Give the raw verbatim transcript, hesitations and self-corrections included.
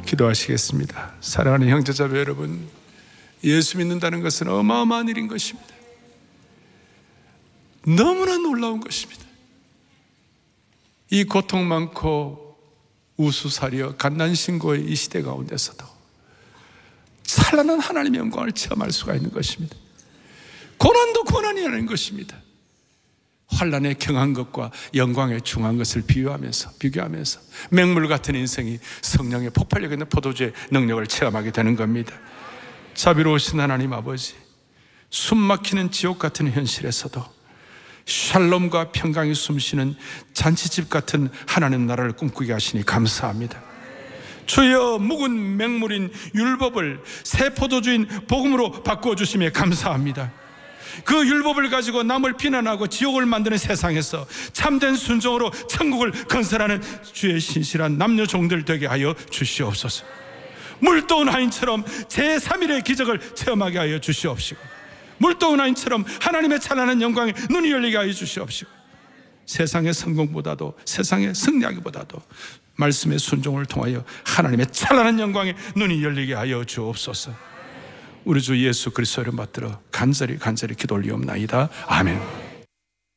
기도하시겠습니다. 사랑하는 형제자매 여러분, 예수 믿는다는 것은 어마어마한 일인 것입니다. 너무나 놀라운 것입니다. 이 고통 많고 우수사려 갓난신고의 이 시대 가운데서도 찬란한 하나님의 영광을 체험할 수가 있는 것입니다. 고난도 고난이라는 것입니다. 환난에 경한 것과 영광에 중한 것을 비유하면서 비교하면서 맹물 같은 인생이 성령의 폭발력 있는 포도주의 능력을 체험하게 되는 겁니다. 자비로우신 하나님 아버지, 숨 막히는 지옥 같은 현실에서도 샬롬과 평강이 숨쉬는 잔치집 같은 하나님 나라를 꿈꾸게 하시니 감사합니다. 주여, 묵은 맹물인 율법을 새 포도주인 복음으로 바꾸어 주시며 감사합니다. 그 율법을 가지고 남을 비난하고 지옥을 만드는 세상에서 참된 순종으로 천국을 건설하는 주의 신실한 남녀 종들 되게 하여 주시옵소서. 물떠온 하인처럼 제삼 일의 기적을 체험하게 하여 주시옵시고, 물떠온 하인처럼 하나님의 찬란한 영광에 눈이 열리게 하여 주시옵시고, 세상의 성공보다도 세상의 승리하기보다도 말씀의 순종을 통하여 하나님의 찬란한 영광에 눈이 열리게 하여 주옵소서. 우리 주 예수 그리스도를 받들어 간절히 간절히 기도 올리옵나이다. 아멘.